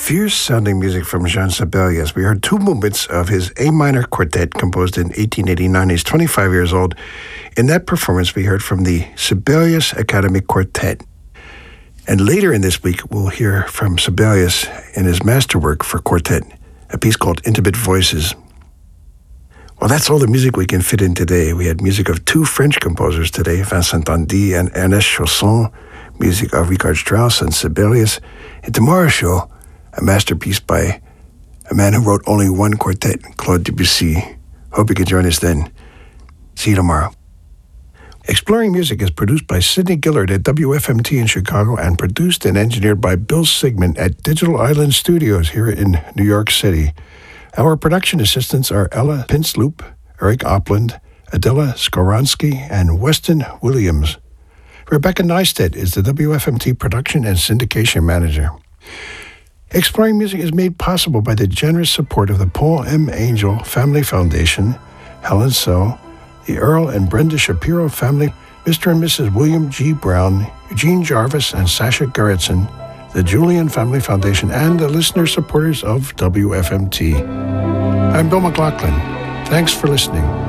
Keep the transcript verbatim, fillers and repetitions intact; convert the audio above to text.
fierce-sounding music from Jean Sibelius. We heard two movements of his A minor quartet composed in eighteen eighty-nine. He's twenty-five years old. In that performance, we heard from the Sibelius Academy Quartet. And later in this week, we'll hear from Sibelius in his masterwork for quartet, a piece called Intimate Voices. Well, that's all the music we can fit in today. We had music of two French composers today, Vincent Tandy and Ernest Chausson, music of Richard Strauss and Sibelius. And tomorrow's show, a masterpiece by a man who wrote only one quartet, Claude Debussy. Hope you can join us then. See you tomorrow. Exploring Music is produced by Sidney Gillard at W F M T in Chicago and produced and engineered by Bill Sigmund at Digital Island Studios here in New York City. Our production assistants are Ella Pinsloop, Eric Opland, Adela Skoronsky, and Weston Williams. Rebecca Neistat is the W F M T production and syndication manager. Exploring Music is made possible by the generous support of the Paul M. Angel Family Foundation, Helen So, the Earl and Brenda Shapiro family, Mister and Missus William G. Brown, Eugene Jarvis, and Sasha Gerritsen, the Julian Family Foundation, and the listener supporters of W F M T. I'm Bill McLaughlin. Thanks for listening.